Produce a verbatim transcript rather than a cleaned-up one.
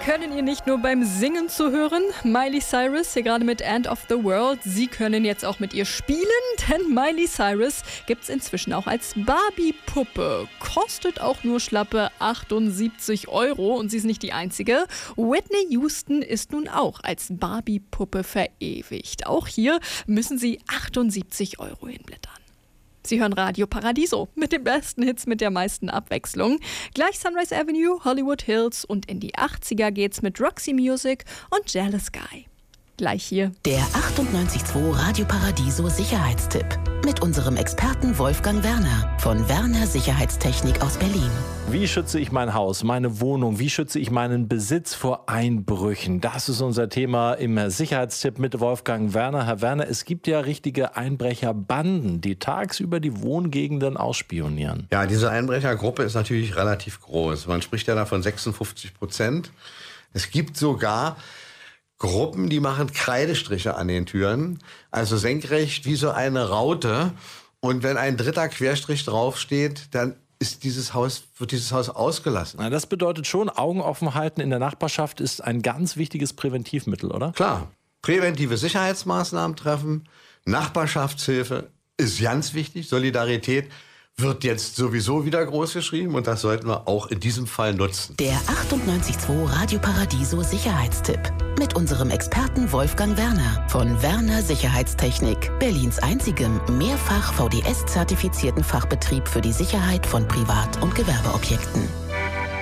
können ihr nicht nur beim Singen zu hören. Miley Cyrus hier gerade mit End of the World. Sie können jetzt auch mit ihr spielen, denn Miley Cyrus gibt's inzwischen auch als Barbie-Puppe. Kostet auch nur schlappe achtundsiebzig Euro und sie ist nicht die einzige. Whitney Houston ist nun auch als Barbie-Puppe verewigt. Auch hier müssen Sie achtundsiebzig Euro hinblättern. Sie hören Radio Paradiso mit den besten Hits mit der meisten Abwechslung. Gleich Sunrise Avenue, Hollywood Hills und in die achtziger geht's mit Roxy Music und Jealous Guy. Gleich hier. Der achtundneunzig Komma zwei Radio Paradiso Sicherheitstipp mit unserem Experten Wolfgang Werner von Werner Sicherheitstechnik aus Berlin. Wie schütze ich mein Haus, meine Wohnung? Wie schütze ich meinen Besitz vor Einbrüchen? Das ist unser Thema im Sicherheitstipp mit Wolfgang Werner. Herr Werner, es gibt ja richtige Einbrecherbanden, die tagsüber die Wohngegenden ausspionieren. Ja, diese Einbrechergruppe ist natürlich relativ groß. Man spricht ja da von sechsundfünfzig Prozent. Es gibt sogar Gruppen, die machen Kreidestriche an den Türen, also senkrecht wie so eine Raute. Und wenn ein dritter Querstrich draufsteht, dann ist dieses Haus, wird dieses Haus ausgelassen. Na, das bedeutet schon, Augen offen halten in der Nachbarschaft ist ein ganz wichtiges Präventivmittel, oder? Klar, präventive Sicherheitsmaßnahmen treffen, Nachbarschaftshilfe ist ganz wichtig, Solidarität wird jetzt sowieso wieder groß geschrieben und das sollten wir auch in diesem Fall nutzen. Der achtundneunzig Komma zwei Radio Paradiso Sicherheitstipp mit unserem Experten Wolfgang Werner von Werner Sicherheitstechnik, Berlins einzigem mehrfach V D S-zertifizierten Fachbetrieb für die Sicherheit von Privat- und Gewerbeobjekten.